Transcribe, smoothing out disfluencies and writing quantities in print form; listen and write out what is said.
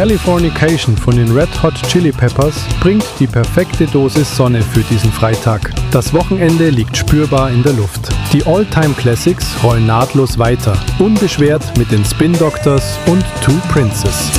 Californication von den Red Hot Chili Peppers bringt die perfekte Dosis Sonne für diesen Freitag. Das Wochenende liegt spürbar in der Luft. Die All-Time Classics rollen nahtlos weiter, unbeschwert mit den Spin Doctors und Two Princes.